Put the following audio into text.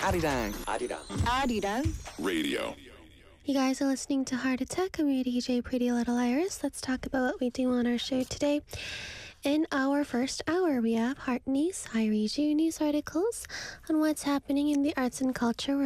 Arirang. Arirang Radio. You guys are listening to Heart Attack. I'm your DJ Pretty Little Iris. Let's talk about what we do on our show today. In our first hour, we have Heart News. I read you news articles on what's happening in the arts and culture